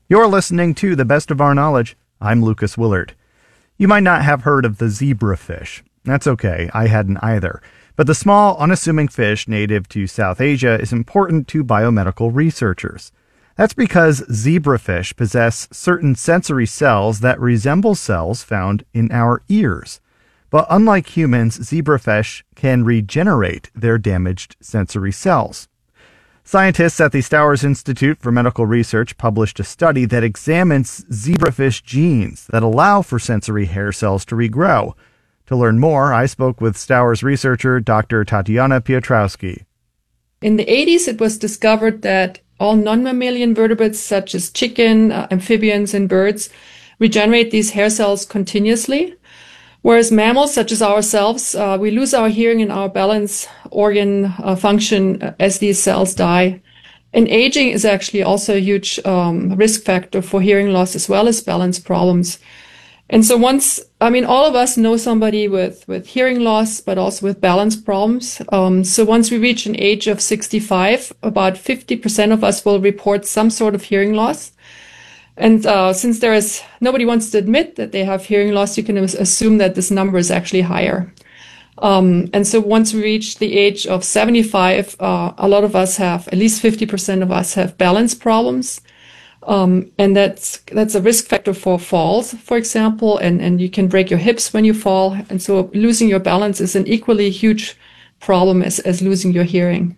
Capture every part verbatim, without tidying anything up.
You're listening to The Best of Our Knowledge. I'm Lucas Willard. You might not have heard of the zebrafish. That's okay, I hadn't either. But the small, unassuming fish native to South Asia is important to biomedical researchers. That's because zebrafish possess certain sensory cells that resemble cells found in our ears. But unlike humans, zebrafish can regenerate their damaged sensory cells. Scientists at the Stowers Institute for Medical Research published a study that examines zebrafish genes that allow for sensory hair cells to regrow. To learn more, I spoke with Stowers researcher Doctor Tatiana Piotrowski. In the eighties, it was discovered that all non-mammalian vertebrates, such as chicken, uh, amphibians, and birds, regenerate these hair cells continuously. Whereas mammals, such as ourselves, uh, we lose our hearing and our balance organ uh, function as these cells die. And aging is actually also a huge um, risk factor for hearing loss as well as balance problems. And so once, I mean, all of us know somebody with, with hearing loss, but also with balance problems. Um, so once we reach an age of sixty-five, about fifty percent of us will report some sort of hearing loss. And uh, since there is nobody wants to admit that they have hearing loss, you can assume that this number is actually higher. Um, and so once we reach the age of seventy-five, uh, a lot of us have, at least fifty percent of us have balance problems. Um, and that's that's a risk factor for falls, for example, and, and you can break your hips when you fall. And so losing your balance is an equally huge problem as, as losing your hearing.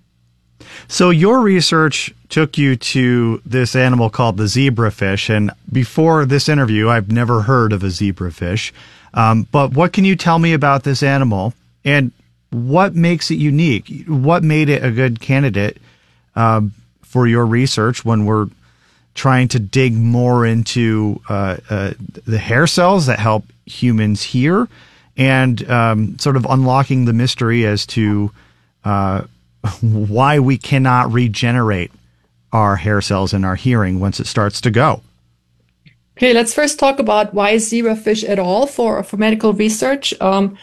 So your research took you to this animal called the zebrafish, and before this interview, I've never heard of a zebrafish. Um, but what can you tell me about this animal, and what makes it unique? What made it a good candidate um, for your research when we're trying to dig more into uh, uh, the hair cells that help humans hear, and um, sort of unlocking the mystery as to uh, why we cannot regenerate our hair cells and our hearing once it starts to go. Okay, let's first talk about why zebrafish at all for, for medical research. Um,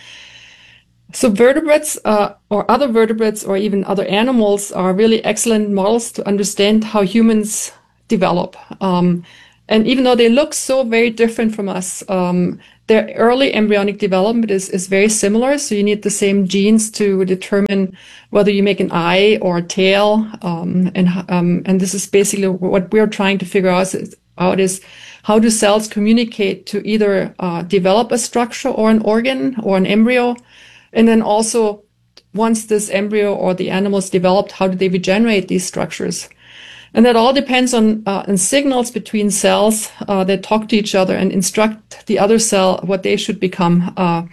so vertebrates uh, or other vertebrates or even other animals are really excellent models to understand how humans develop. Um, and even though they look so very different from us, um, their early embryonic development is, is very similar. So you need the same genes to determine whether you make an eye or a tail. Um, and, um, and this is basically what we're trying to figure out is, out is how do cells communicate to either uh, develop a structure or an organ or an embryo? And then also, once this embryo or the animal is developed, how do they regenerate these structures? And that all depends on, uh, on signals between cells uh, that talk to each other and instruct the other cell what they should become. Uh,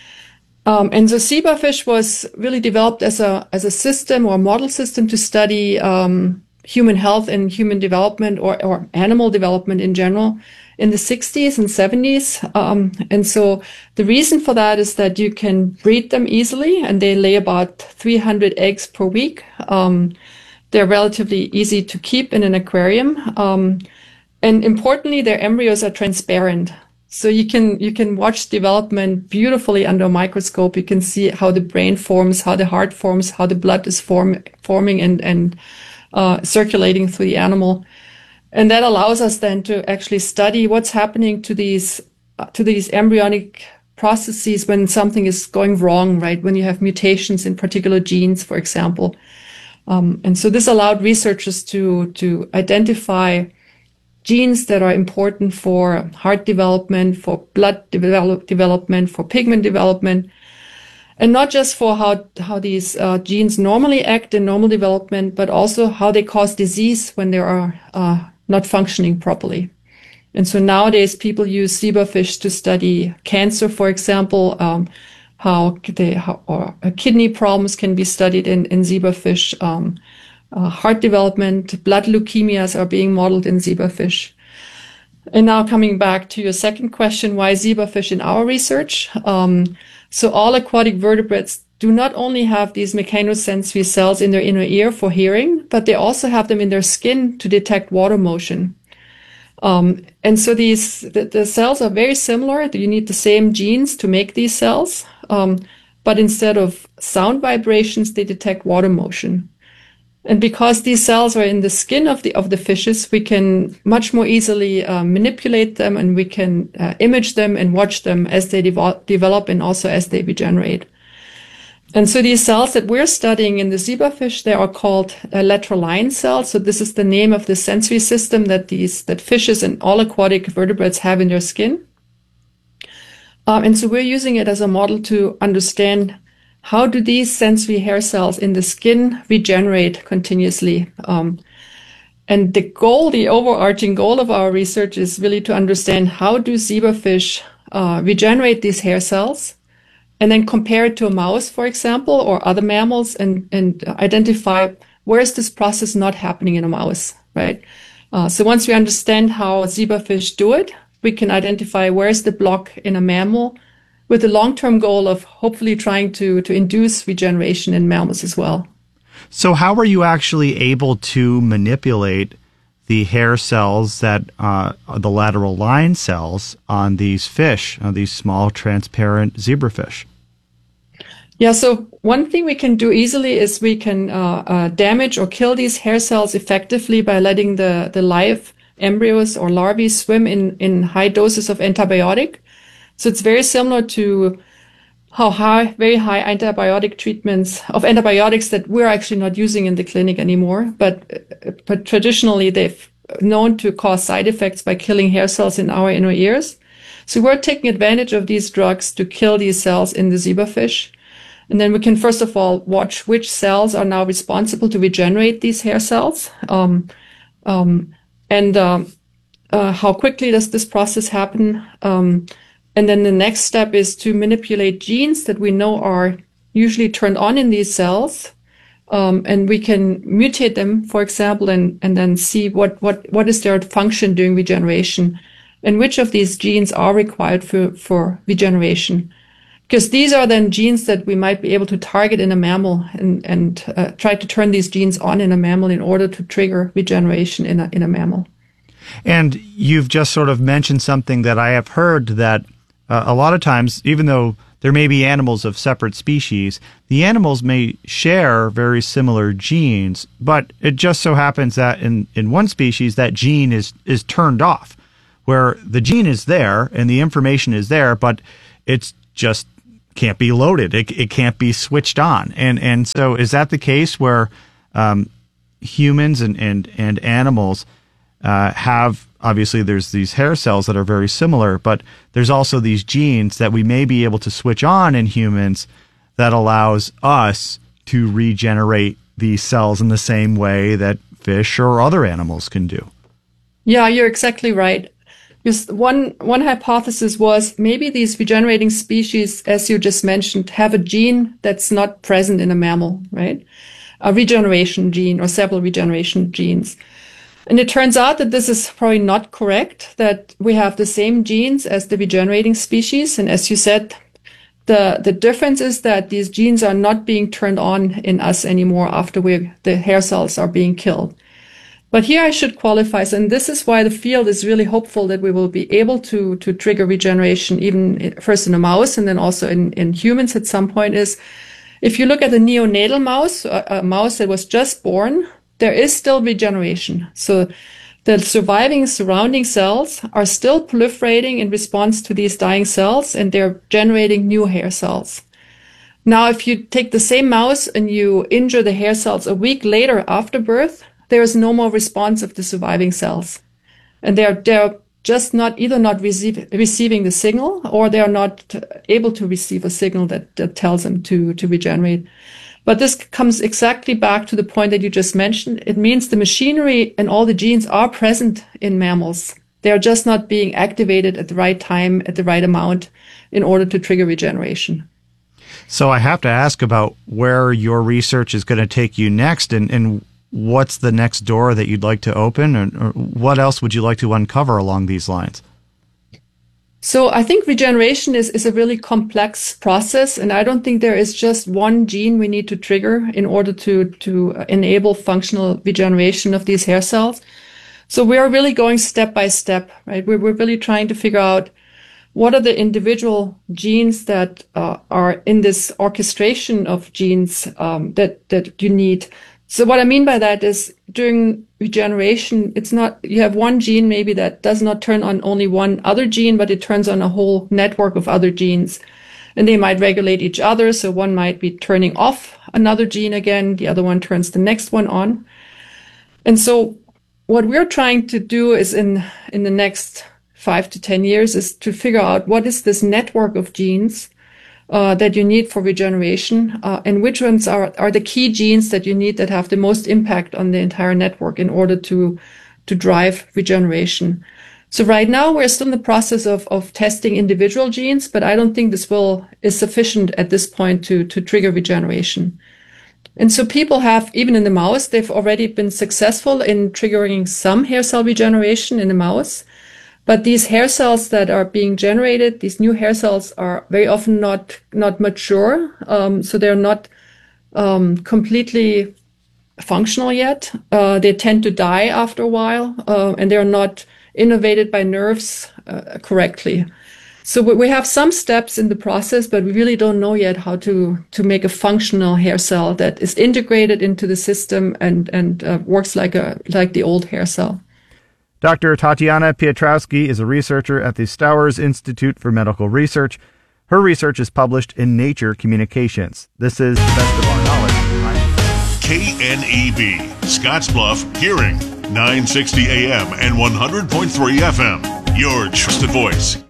um, and the zebrafish was really developed as a as a system or model system to study um, human health and human development or, or animal development in general in the sixties and seventies. Um, and so the reason for that is that you can breed them easily, and they lay about three hundred eggs per week. Um, They're relatively easy to keep in an aquarium. Um, and importantly, their embryos are transparent. So you can, you can watch development beautifully under a microscope. You can see how the brain forms, how the heart forms, how the blood is form, forming and, and, uh, circulating through the animal. And that allows us then to actually study what's happening to these, uh, to these embryonic processes when something is going wrong, right? When you have mutations in particular genes, for example. Um, and so this allowed researchers to, to identify genes that are important for heart development, for blood develop, development, for pigment development, and not just for how, how these uh, genes normally act in normal development, but also how they cause disease when they are uh, not functioning properly. And so nowadays people use zebrafish to study cancer, for example, um, how they how, or uh, kidney problems can be studied in, in zebrafish. Um, uh, heart development, blood leukemias are being modeled in zebrafish. And now coming back to your second question, why zebrafish in our research? Um, so all aquatic vertebrates do not only have these mechanosensory cells in their inner ear for hearing, but they also have them in their skin to detect water motion. Um, and so these, the, the cells are very similar. You need the same genes to make these cells. Um, but instead of sound vibrations, they detect water motion. And because these cells are in the skin of the of the fishes, we can much more easily uh, manipulate them, and we can uh, image them and watch them as they devo- develop and also as they regenerate. And so these cells that we're studying in the zebrafish, they are called uh, lateral line cells. So this is the name of the sensory system that these that fishes and all aquatic vertebrates have in their skin. Um, and so we're using it as a model to understand how do these sensory hair cells in the skin regeneraate continuously. Um, and the goal, the overarching goal of our research is really to understand how do zebrafish uh, regenerate these hair cells, and then compare it to a mouse, for example, or other mammals, and, and identify where is this process not happening in a mouse, right? Uh, so once we understand how zebrafish do it, we can identify where is the block in a mammal, with the long-term goal of hopefully trying to, to induce regeneration in mammals as well. So how are you actually able to manipulate the hair cells that uh, are the lateral line cells on these fish, on these small transparent zebrafish? Yeah, so one thing we can do easily is we can uh, uh, damage or kill these hair cells effectively by letting the, the live embryos or larvae swim in, in high doses of antibiotic. So it's very similar to how high, very high antibiotic treatments of antibiotics that we're actually not using in the clinic anymore. But, but traditionally, they've known to cause side effects by killing hair cells in our inner ears. So we're taking advantage of these drugs to kill these cells in the zebrafish. And then we can, first of all, watch which cells are now responsible to regenerate these hair cells. Um, um, and um, uh, how quickly does this process happen? Um, And then the next step is to manipulate genes that we know are usually turned on in these cells. Um, and we can mutate them, for example, and, and then see what, what, what is their function during regeneration and which of these genes are required for, for regeneration. Because these are then genes that we might be able to target in a mammal and, and uh, try to turn these genes on in a mammal in order to trigger regeneration in a, in a mammal. And you've just sort of mentioned something that I have heard, that Uh, a lot of times, even though there may be animals of separate species, the animals may share very similar genes, but it just so happens that in, in one species, that gene is, is turned off, where the gene is there and the information is there, but it's just can't be loaded. It, it can't be switched on. And, and so is that the case where um, humans and, and, and animals uh, have, obviously there's these hair cells that are very similar, but there's also these genes that we may be able to switch on in humans that allows us to regenerate these cells in the same way that fish or other animals can do? Yeah, you're exactly right. Just one, one hypothesis was maybe these regenerating species, as you just mentioned, have a gene that's not present in a mammal, right? A regeneration gene or several regeneration genes. And it turns out that this is probably not correct, that we have the same genes as the regenerating species. And as you said, the, the difference is that these genes are not being turned on in us anymore after we, the hair cells are being killed. But here I should qualify, and this is why the field is really hopeful that we will be able to, to trigger regeneration, even first in a mouse and then also in, in humans at some point, is if you look at a neonatal mouse, a, a mouse that was just born, there is still regeneration. So the surviving surrounding cells are still proliferating in response to these dying cells, and they're generating new hair cells. Now, if you take the same mouse and you injure the hair cells a week later after birth, there is no more response of the surviving cells. And they're, they're just not, either not receive, receiving the signal, or they're not able to receive a signal that, that tells them to, to regenerate. But this comes exactly back to the point that you just mentioned. It means the machinery and all the genes are present in mammals. They are just not being activated at the right time, at the right amount, in order to trigger regeneration. So I have to ask about where your research is going to take you next, and, and what's the next door that you'd like to open, or, or what else would you like to uncover along these lines? So I think regeneration is, is a really complex process, and I don't think there is just one gene we need to trigger in order to, to enable functional regeneration of these hair cells. So we are really going step by step, right? We're, we're really trying to figure out what are the individual genes that uh, are in this orchestration of genes um, that, that you need So what I mean by that is during regeneration, it's not, you have one gene maybe that does not turn on only one other gene, but it turns on a whole network of other genes. And they might regulate each other. So one might be turning off another gene again. The other one turns the next one on. And so what we're trying to do is in, in the next five to ten years is to figure out what is this network of genes Uh, that you need for regeneration, uh, and which ones are, are the key genes that you need that have the most impact on the entire network in order to, to drive regeneration. So right now we're still in the process of, of testing individual genes, but I don't think this will, is sufficient at this point to, to trigger regeneration. And so people have, even in the mouse, they've already been successful in triggering some hair cell regeneration in the mouse. But these hair cells that are being generated, these new hair cells are very often not, not mature. Um, so they're not, um, completely functional yet. Uh, they tend to die after a while, uh, and they're not innervated by nerves, uh, correctly. So we have some steps in the process, but we really don't know yet how to, to make a functional hair cell that is integrated into the system and, and, uh, works like a, like the old hair cell. Doctor Tatiana Piotrowski is a researcher at the Stowers Institute for Medical Research. Her research is published in Nature Communications. This is the best of our knowledge. K N E B, Scottsbluff, Hearing, nine sixty A M and one hundred point three F M. Your trusted voice.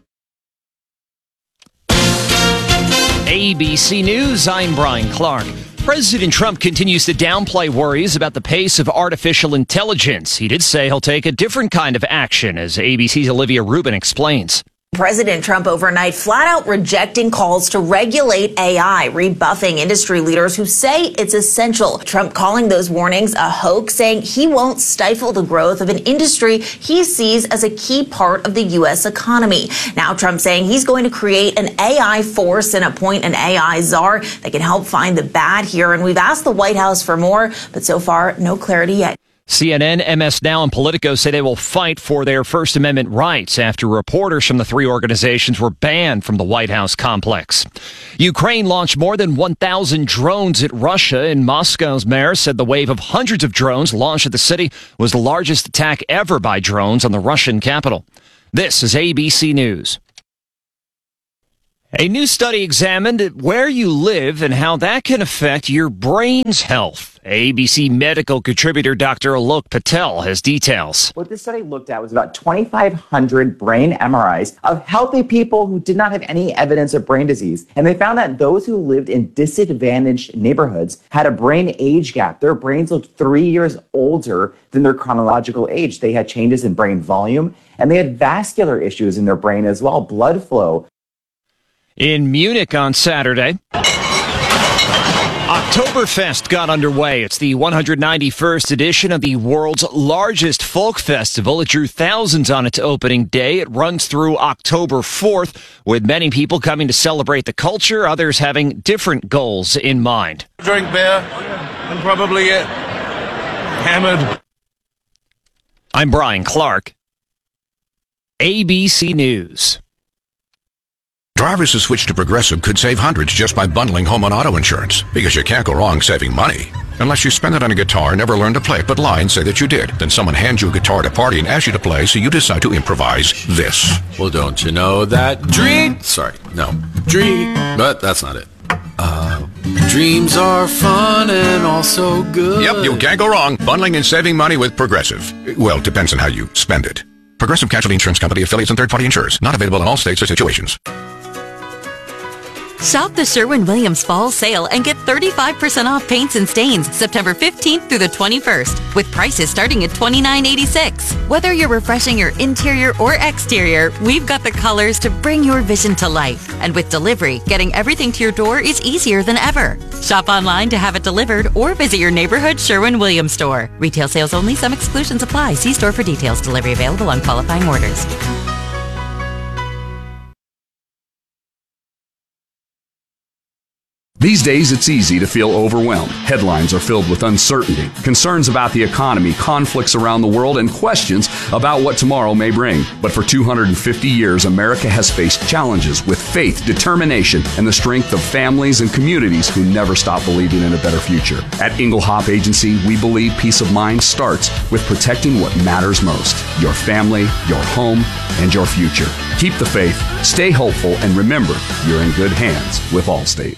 A B C News, I'm Brian Clark. President Trump continues to downplay worries about the pace of artificial intelligence. He did say he'll take a different kind of action, as A B C's Olivia Rubin explains. President Trump overnight flat out rejecting calls to regulate A I, rebuffing industry leaders who say it's essential. Trump calling those warnings a hoax, saying he won't stifle the growth of an industry he sees as a key part of the U S economy. Now Trump saying he's going to create an A I force and appoint an A I czar that can help find the bad here. And we've asked the White House for more, but so far, no clarity yet. C N N, M S Now, and Politico say they will fight for their First Amendment rights after reporters from the three organizations were banned from the White House complex. Ukraine launched more than one thousand drones at Russia, and Moscow's mayor said the wave of hundreds of drones launched at the city was the largest attack ever by drones on the Russian capital. This is A B C News. A new study examined where you live and how that can affect your brain's health. A B C medical contributor Doctor Alok Patel has details. What this study looked at was about twenty-five hundred brain M R Is of healthy people who did not have any evidence of brain disease. And they found that those who lived in disadvantaged neighborhoods had a brain age gap. Their brains looked three years older than their chronological age. They had changes in brain volume, and they had vascular issues in their brain as well, blood flow. In Munich on Saturday, Oktoberfest got underway. It's the one hundred ninety-first edition of the world's largest folk festival. It drew thousands on its opening day. It runs through October fourth, with many people coming to celebrate the culture, others having different goals in mind. Drink beer and probably get hammered. I'm Brian Clark, A B C News. Drivers who switch to Progressive could save hundreds just by bundling home and auto insurance, because you can't go wrong saving money. Unless you spend it on a guitar, never learn to play it, but lie and say that you did. Then someone hands you a guitar at a party and asks you to play, so you decide to improvise this. Well, don't you know that dream... Sorry, no. Dream... But that's not it. Uh, dreams are fun and also good. Yep, you can't go wrong. Bundling and saving money with Progressive. Well, depends on how you spend it. Progressive Casualty Insurance Company, affiliates, and third-party insurers. Not available in all states or situations. Shop the Sherwin-Williams Fall Sale and get thirty-five percent off paints and stains September fifteenth through the twenty-first, with prices starting at twenty-nine eighty-six. Whether you're refreshing your interior or exterior, we've got the colors to bring your vision to life. And with delivery, getting everything to your door is easier than ever. Shop online to have it delivered or visit your neighborhood Sherwin-Williams store. Retail sales only. Some exclusions apply. See store for details. Delivery available on qualifying orders. These days, it's easy to feel overwhelmed. Headlines are filled with uncertainty, concerns about the economy, conflicts around the world, and questions about what tomorrow may bring. But for two hundred fifty years, America has faced challenges with faith, determination, and the strength of families and communities who never stop believing in a better future. At Engelhop Agency, we believe peace of mind starts with protecting what matters most: your family, your home, and your future. Keep the faith, stay hopeful, and remember, you're in good hands with Allstate.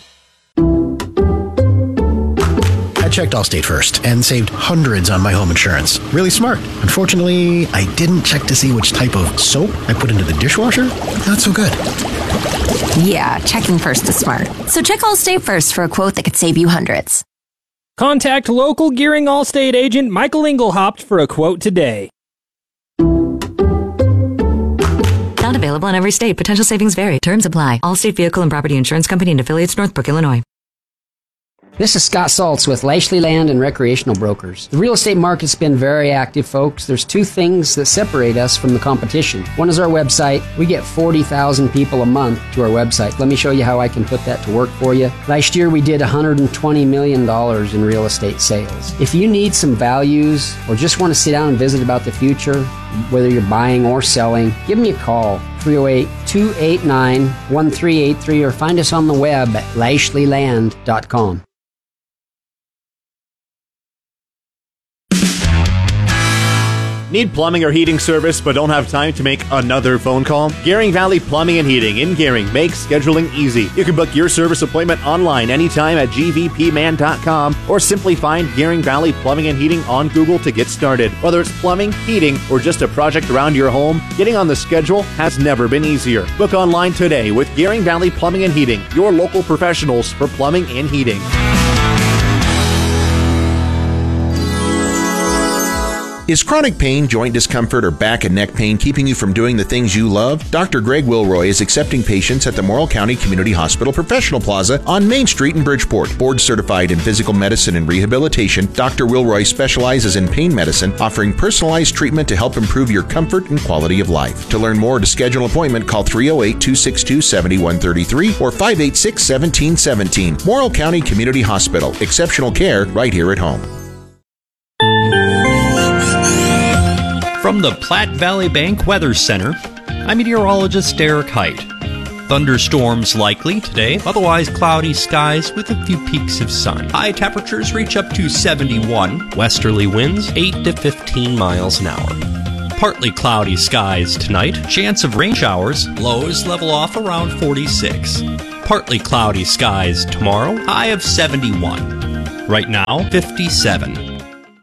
I checked Allstate first and saved hundreds on my home insurance. Really smart. Unfortunately, I didn't check to see which type of soap I put into the dishwasher. Not so good. Yeah, checking first is smart. So check Allstate first for a quote that could save you hundreds. Contact local Gearing Allstate agent Michael Engelhaupt for a quote today. Not available in every state. Potential savings vary. Terms apply. Allstate Vehicle and Property Insurance Company and affiliates, Northbrook, Illinois. This is Scott Saltz with Lashley Land and Recreational Brokers. The real estate market's been very active, folks. There's two things that separate us from the competition. One is our website. We get forty thousand people a month to our website. Let me show you how I can put that to work for you. Last year, we did one hundred twenty million dollars in real estate sales. If you need some values or just want to sit down and visit about the future, whether you're buying or selling, give me a call, three oh eight, two eight nine, one three eight three, or find us on the web at lashley land dot com. Need plumbing or heating service but don't have time to make another phone call? Gearing Valley Plumbing and Heating in Gearing makes scheduling easy. You can book your service appointment online anytime at g v p man dot com or simply find Gearing Valley Plumbing and Heating on Google to get started. Whether it's plumbing, heating, or just a project around your home, getting on the schedule has never been easier. Book online today with Gearing Valley Plumbing and Heating, your local professionals for plumbing and heating. Is chronic pain, joint discomfort, or back and neck pain keeping you from doing the things you love? Doctor Greg Wilroy is accepting patients at the Morrill County Community Hospital Professional Plaza on Main Street in Bridgeport. Board certified in physical medicine and rehabilitation, Doctor Wilroy specializes in pain medicine, offering personalized treatment to help improve your comfort and quality of life. To learn more or to schedule an appointment, call three oh eight, two six two, seven one three three or five eight six, one seven one seven. Morrill County Community Hospital. Exceptional care right here at home. From the Platte Valley Bank Weather Center, I'm meteorologist Derek Height. Thunderstorms likely today, otherwise cloudy skies with a few peaks of sun. High temperatures reach up to seventy-one, westerly winds eight to fifteen miles an hour. Partly cloudy skies tonight, chance of rain showers, lows level off around forty-six. Partly cloudy skies tomorrow, high of seventy-one. Right now, fifty-seven.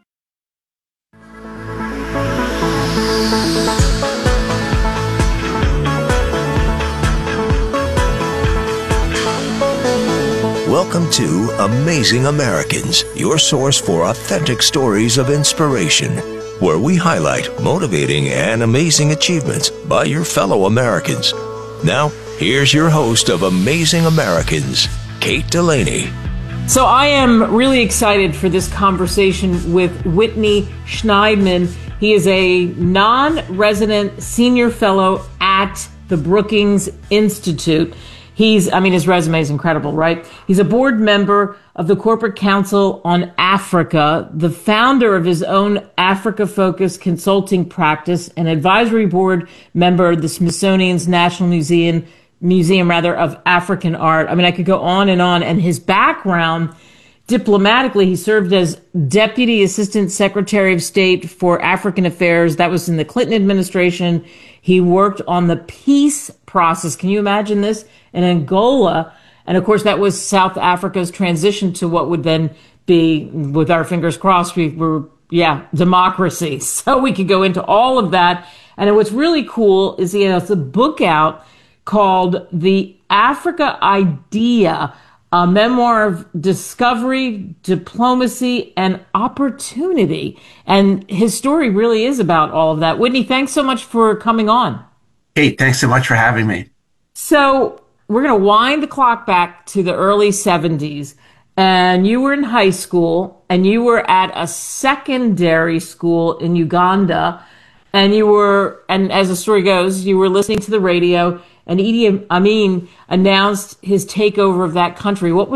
Welcome to Amazing Americans, your source for authentic stories of inspiration, where we highlight motivating and amazing achievements by your fellow Americans. Now, here's your host of Amazing Americans, Kate Delaney. So I am really excited for this conversation with Whitney Schneidman. He is a non-resident senior fellow at the Brookings Institute. He's, I mean, his resume is incredible, right? He's a board member of the Corporate Council on Africa, the founder of his own Africa-focused consulting practice, an advisory board member of the Smithsonian's National Museum, Museum rather, of African Art. I mean, I could go on and on. And his background, diplomatically, he served as Deputy Assistant Secretary of State for African Affairs. That was in the Clinton administration. He worked on the peace process. Can you imagine this? In Angola. And of course, that was South Africa's transition to what would then be, with our fingers crossed, we were, yeah, democracy. So we could go into all of that. And what's really cool is he has a book out called The Africa Idea, a memoir of discovery, diplomacy, and opportunity. And his story really is about all of that. Whitney, thanks so much for coming on. Hey, thanks so much for having me. So we're going to wind the clock back to the early seventies. And you were in high school, and you were at a secondary school in Uganda. And you were, and as the story goes, you were listening to the radio, and Idi Amin announced his takeover of that country. What was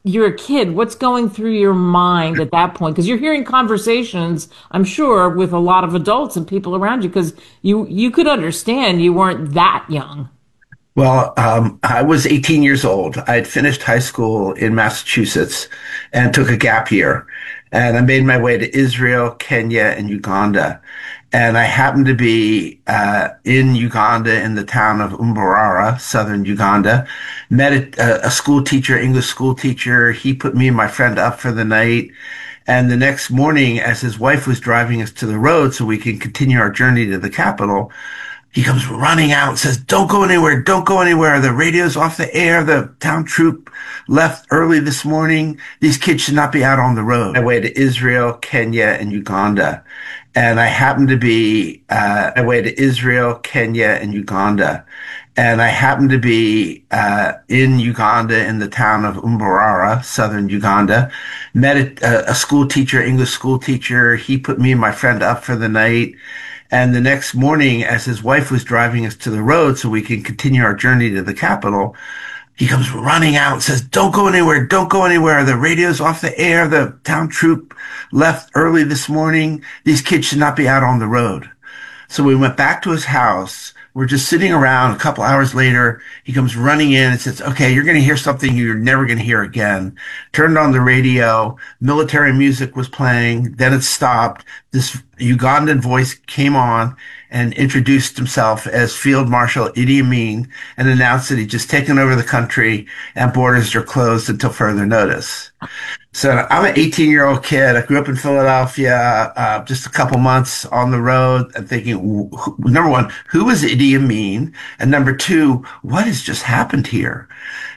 you're a kid, what's going through your mind at that point? Because you're hearing conversations, I'm sure, with a lot of adults and people around you, because you, you could understand you weren't that young. Well, um, I was eighteen years old. I had finished high school in Massachusetts and took a gap year. And I made my way to Israel, Kenya, and Uganda. And I happened to be uh, in Uganda in the town of Mbarara, southern Uganda. Met a, a school teacher, English school teacher. He put me and my friend up for the night. And the next morning, as his wife was driving us to the road so we could continue our journey to the capital, he comes running out and says, "Don't go anywhere. Don't go anywhere. The radio's off the air. The town troop left early this morning. These kids should not be out on the road." My way to Israel, Kenya, and Uganda. And I happened to be, uh, my way to Israel, Kenya, and Uganda. And I happened to be, uh, in Uganda in the town of Mbarara, southern Uganda. Met a, a school teacher, English school teacher. He put me and my friend up for the night. And the next morning, as his wife was driving us to the road so we could continue our journey to the capital, he comes running out and says, "Don't go anywhere. Don't go anywhere. The radio's off the air. The town troop left early this morning. These kids should not be out on the road." So we went back to his house. We're just sitting around. A couple hours later, he comes running in and says, "Okay, you're going to hear something you're never going to hear again." Turned on the radio. Military music was playing. Then it stopped. This Ugandan voice came on and introduced himself as Field Marshal Idi Amin and announced that he'd just taken over the country and borders are closed until further notice. So I'm an eighteen-year-old kid. I grew up in Philadelphia, uh, just a couple months on the road, and thinking, number one, who is Idi Amin? And number two, what has just happened here?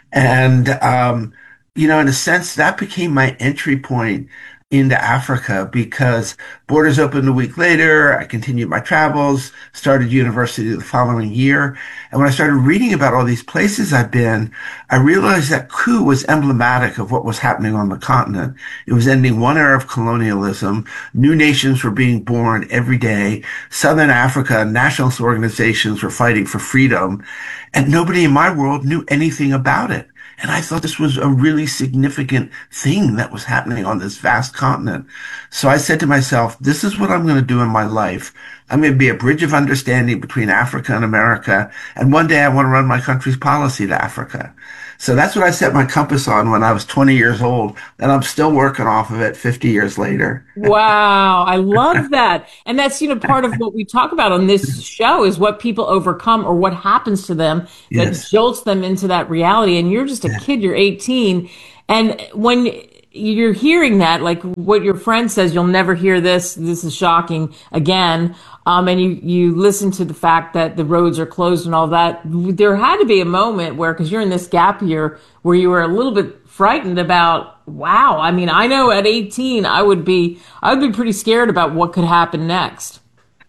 And, um, you know, in a sense, that became my entry point into Africa, because borders opened a week later. I continued my travels, started university the following year. And when I started reading about all these places I've been, I realized that coup was emblematic of what was happening on the continent. It was ending one era of colonialism. New nations were being born every day. Southern Africa, nationalist organizations were fighting for freedom. And nobody in my world knew anything about it. And I thought this was a really significant thing that was happening on this vast continent. So I said to myself, this is what I'm going to do in my life. I'm going to be a bridge of understanding between Africa and America. And one day I want to run my country's policy to Africa. So that's what I set my compass on when I was twenty years old. And I'm still working off of it fifty years later. Wow. I love that. And that's, you know, part of what we talk about on this show is what people overcome or what happens to them that yes. jolts them into that reality. And you're just a yeah. kid, you're eighteen. And when you're hearing that, like what your friend says, you'll never hear this, this is shocking again. Um, and you, you listen to the fact that the roads are closed and all that. There had to be a moment where, because you're in this gap year, where you were a little bit frightened about, wow, I mean, I know at eighteen, I would be, I would be pretty scared about what could happen next.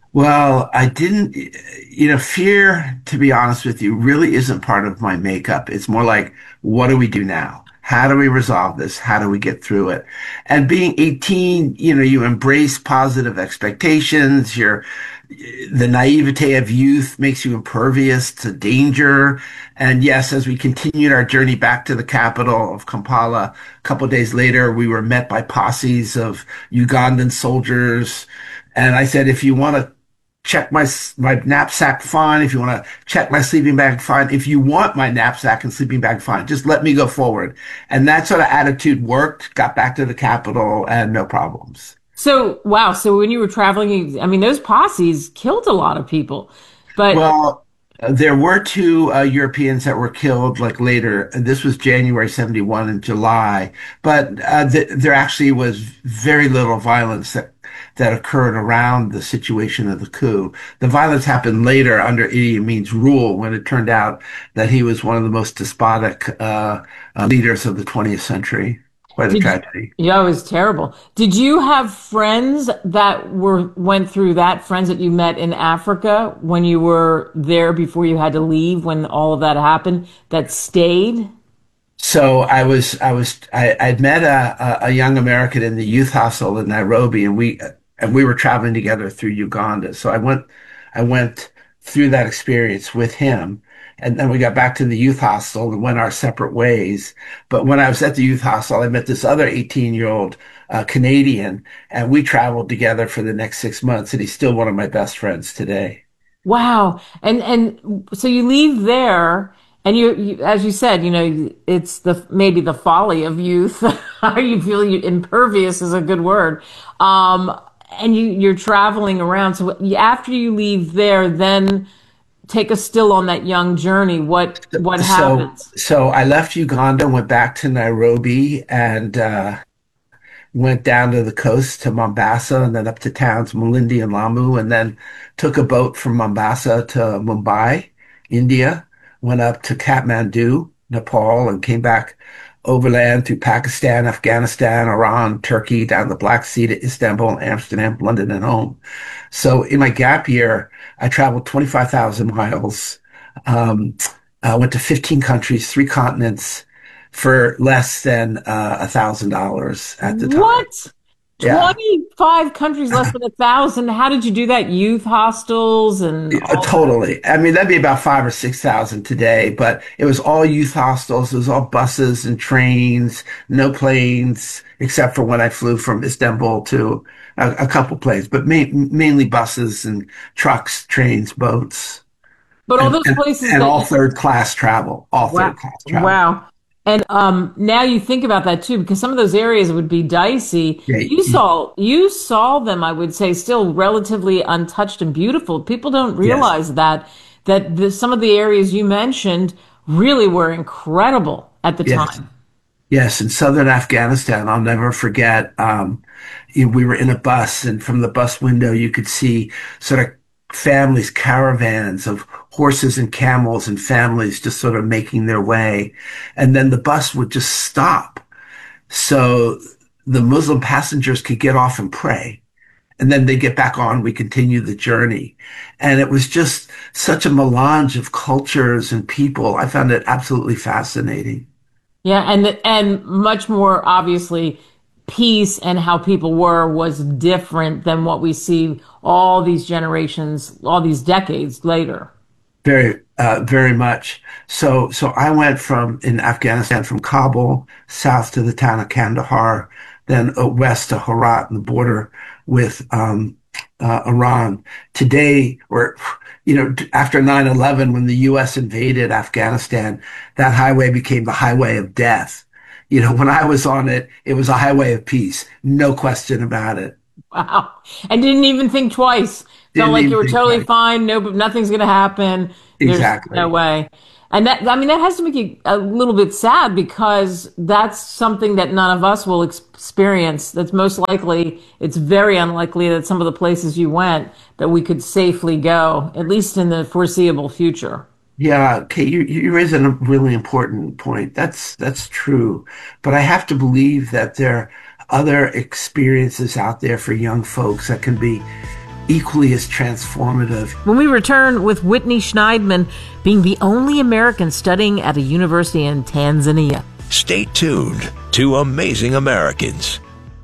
Well, I didn't, you know, fear, to be honest with you, really isn't part of my makeup. It's more like, what do we do now? How do we resolve this? How do we get through it? And being eighteen, you know, you embrace positive expectations. You're, the naivete of youth makes you impervious to danger. And yes, as we continued our journey back to the capital of Kampala, a couple of days later, we were met by posses of Ugandan soldiers. And I said, if you want to check my my knapsack, fine. If you want to check my sleeping bag, fine. If you want my knapsack and sleeping bag, fine. Just let me go forward. And that sort of attitude worked, got back to the capital, and no problems. So, wow. So when you were traveling, I mean, those posses killed a lot of people. But well, uh, there were two uh, Europeans that were killed like later. This was January seventy-one in July. But uh, th- there actually was very little violence that that occurred around the situation of the coup. The violence happened later under Idi Amin's rule, when it turned out that he was one of the most despotic uh, uh, leaders of the twentieth century. Quite a Did tragedy. You, yeah, it was terrible. Did you have friends that were went through that, friends that you met in Africa when you were there before you had to leave, when all of that happened, that stayed? So I was, I was, I, I'd met a, a young American in the youth hostel in Nairobi, and we, and we were traveling together through Uganda. So I went, I went through that experience with him. And then we got back to the youth hostel and went our separate ways. But when I was at the youth hostel, I met this other eighteen year old uh, Canadian, and we traveled together for the next six months. And he's still one of my best friends today. Wow. And, and so you leave there and you, you, as you said, you know, it's the, maybe the folly of youth. How you feel you, impervious is a good word. Um, and you, you're traveling around. So after you leave there, then take us still on that young journey. What, what happens? So, so I left Uganda, went back to Nairobi, and, uh, went down to the coast to Mombasa and then up to towns Malindi and Lamu, and then took a boat from Mombasa to Mumbai, India, went up to Kathmandu, Nepal, and came back overland through Pakistan, Afghanistan, Iran, Turkey, down the Black Sea to Istanbul, Amsterdam, London, and home. So in my gap year, I traveled twenty-five thousand miles, um, I went to fifteen countries, three continents, for less than uh, a thousand dollars at the time. What? Yeah. twenty-five countries, less than a thousand. How did you do that? Youth hostels and Yeah, totally. I mean, that'd be about five or six thousand today, but it was all youth hostels. It was all buses and trains, no planes, except for when I flew from Istanbul to a, a couple planes, but ma- mainly buses and trucks, trains, boats. But all and, those and, places and that all you- third class travel, all Wow. third class travel. Wow. And um, now you think about that too, because some of those areas would be dicey. Yeah, you you- saw you saw them, I would say, still relatively untouched and beautiful. People don't realize that that the, some of the areas you mentioned really were incredible at the Yes. time. Yes, in southern Afghanistan, I'll never forget. Um, you know, we were in a bus, and from the bus window, you could see sort of families, caravans of horses and camels and families just sort of making their way. And then the bus would just stop. So the Muslim passengers could get off and pray. And then they get back on, we continue the journey. And it was just such a melange of cultures and people. I found it absolutely fascinating. Yeah, and the, and much more obviously, peace and how people were was different than what we see all these generations, all these decades later. Very, uh, very much. So, so I went from in Afghanistan from Kabul south to the town of Kandahar, then uh, west to Herat and the border with um, uh, Iran. Today, or you know, after nine eleven, when the U S invaded Afghanistan, that highway became the highway of death. You know, when I was on it, it was a highway of peace, no question about it. Wow. And didn't even think twice. Didn't Felt like even you were think totally twice. fine. No, nothing's going to happen. There's Exactly. no way. And that, I mean, that has to make you a little bit sad because that's something that none of us will ex- experience. That's most likely, it's very unlikely that some of the places you went that we could safely go, at least in the foreseeable future. Yeah, Kate, you, you raise a really important point. That's that's true. But I have to believe that there are other experiences out there for young folks that can be equally as transformative. When we return with Whitney Schneidman being the only American studying at a university in Tanzania. Stay tuned to Amazing Americans.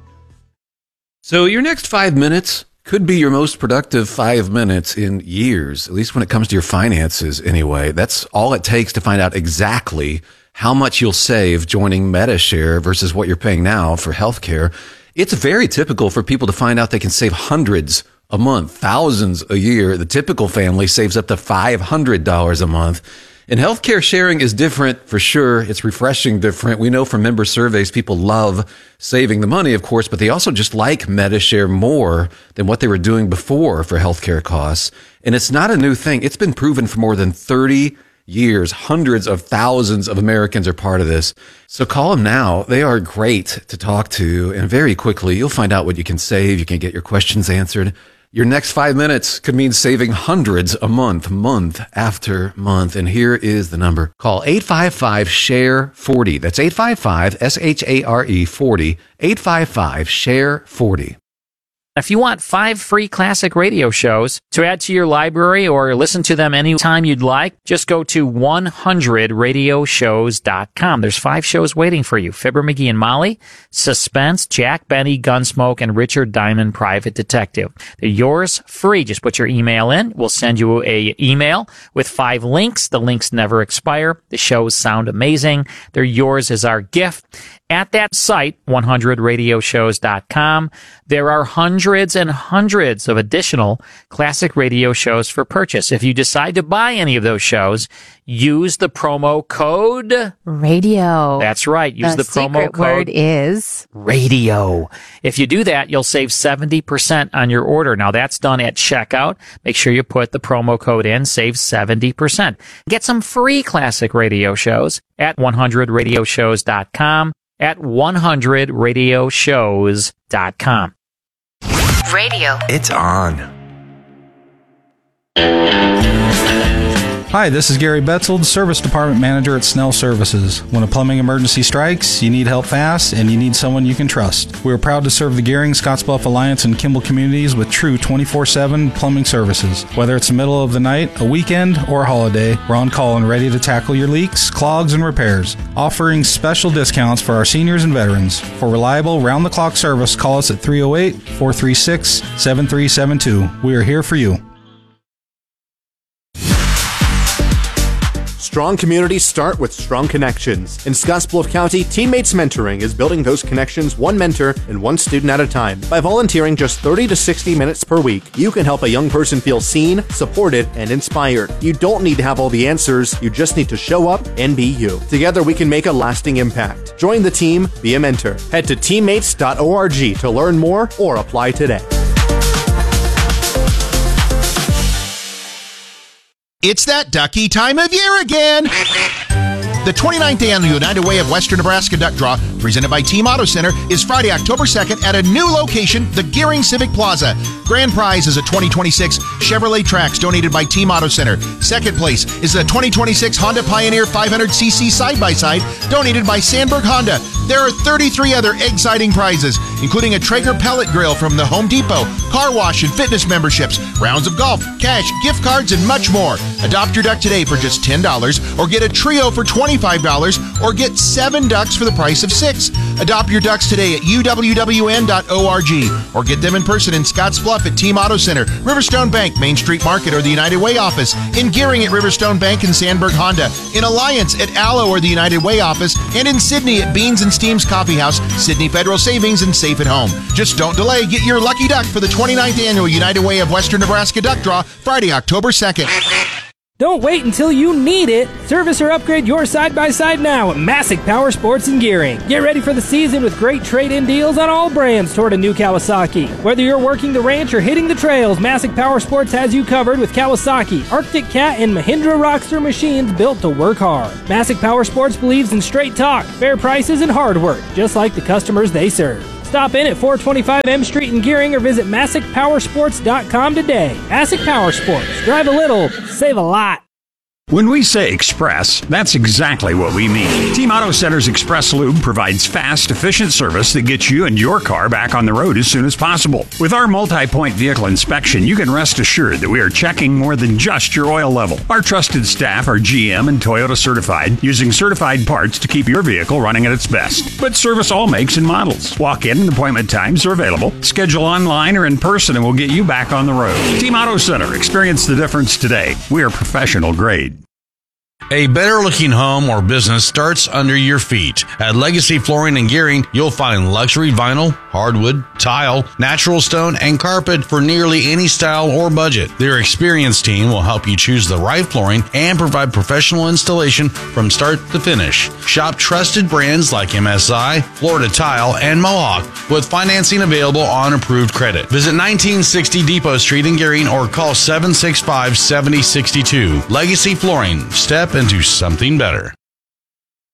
So your next five minutes could be your most productive five minutes in years, at least when it comes to your finances anyway. That's all it takes to find out exactly how much you'll save joining MediShare versus what you're paying now for healthcare. It's very typical for people to find out they can save hundreds a month, thousands a year. The typical family saves up to five hundred dollars a month. And healthcare sharing is different for sure. It's refreshing different. We know from member surveys, people love saving the money, of course, but they also just like MediShare more than what they were doing before for healthcare costs. And it's not a new thing. It's been proven for more than thirty years. Hundreds of thousands of Americans are part of this. So call them now. They are great to talk to. And very quickly, you'll find out what you can save. You can get your questions answered. Your next five minutes could mean saving hundreds a month, month after month. And here is the number. Call eight five five, S H A R E, forty. That's eight five five, S H A R E, forty. eight five five, S H A R E, forty. If you want five free classic radio shows to add to your library or listen to them anytime you'd like, just go to one hundred radio shows dot com. There's five shows waiting for you. Fibber, McGee and Molly, Suspense, Jack Benny, Gunsmoke, and Richard Diamond, Private Detective. They're yours free. Just put your email in. We'll send you a email with five links. The links never expire. The shows sound amazing. They're yours as our gift. At that site, one hundred radio shows dot com, there are hundreds and hundreds of additional classic radio shows for purchase. If you decide to buy any of those shows, use the promo code radio. That's right. Use the, the promo secret code word is radio. If you do that, you'll save seventy percent on your order. Now that's done at checkout. Make sure you put the promo code in, save seventy percent. Get some free classic radio shows at one hundred radio shows dot com. At one hundred radio shows dot com. Radio. It's on. Hi, this is Gary Betzold, Service Department Manager at Snell Services. When a plumbing emergency strikes, you need help fast, and you need someone you can trust. We are proud to serve the Gearing, Scottsbluff Alliance, and Kimball communities with true twenty-four seven plumbing services. Whether it's the middle of the night, a weekend, or a holiday, we're on call and ready to tackle your leaks, clogs, and repairs. Offering special discounts for our seniors and veterans. For reliable, round-the-clock service, call us at three oh eight, four three six, seven three seven two. We are here for you. Strong communities start with strong connections. In Scottsbluff County, Teammates Mentoring is building those connections one mentor and one student at a time. By volunteering just thirty to sixty minutes per week, you can help a young person feel seen, supported, and inspired. You don't need to have all the answers, you just need to show up and be you. Together we can make a lasting impact. Join the team, be a mentor. Head to teammates dot org to learn more or apply today. It's that ducky time of year again. The twenty-ninth Annual United Way of Western Nebraska Duck Draw, presented by Team Auto Center, is Friday, October second at a new location, the Gearing Civic Plaza. Grand prize is a twenty twenty-six Chevrolet Trax donated by Team Auto Center. Second place is a twenty twenty-six Honda Pioneer five hundred c c side-by-side donated by Sandberg Honda. There are thirty-three other exciting prizes, including a Traeger pellet grill from the Home Depot, car wash and fitness memberships, rounds of golf, cash, gift cards, and much more. Adopt your duck today for just ten dollars, or get a trio for twenty-five dollars, or get seven ducks for the price of six. Adopt your ducks today at u w w n dot org, or get them in person in Scottsbluff at Team Auto Center, Riverstone Bank, Main Street Market, or the United Way office, in Gearing at Riverstone Bank and Sandberg Honda, in Alliance at Allo or the United Way office, and in Sydney at Beans and Steams Coffee House, Sydney Federal Savings, and Safe at Home. Just don't delay. Get your lucky duck for the twenty-ninth Annual United Way of Western Nebraska Duck Draw, Friday, October second. Don't wait until you need it. Service or upgrade your side-by-side now at Massic Power Sports and Gearing. Get ready for the season with great trade-in deals on all brands toward a new Kawasaki. Whether you're working the ranch or hitting the trails, Massic Power Sports has you covered with Kawasaki, Arctic Cat, and Mahindra Rockster machines built to work hard. Massic Power Sports believes in straight talk, fair prices, and hard work, just like the customers they serve. Stop in at four twenty-five M Street in Gearing or visit Massic Power Sports dot com today. Massic Power Sports. Drive a little, save a lot. When we say express, that's exactly what we mean. Team Auto Center's Express Lube provides fast, efficient service that gets you and your car back on the road as soon as possible. With our multi-point vehicle inspection, you can rest assured that we are checking more than just your oil level. Our trusted staff are G M and Toyota certified, using certified parts to keep your vehicle running at its best. But service all makes and models. Walk in and appointment times are available. Schedule online or in person and we'll get you back on the road. Team Auto Center. Experience the difference today. We are professional grade. A better-looking home or business starts under your feet. At Legacy Flooring and Gearing, you'll find luxury vinyl, hardwood, tile, natural stone, and carpet for nearly any style or budget. Their experienced team will help you choose the right flooring and provide professional installation from start to finish. Shop trusted brands like M S I, Florida Tile, and Mohawk with financing available on approved credit. Visit nineteen sixty Depot Street in Gearing or call seven six five, seven zero six two. Legacy Flooring. Step into something better.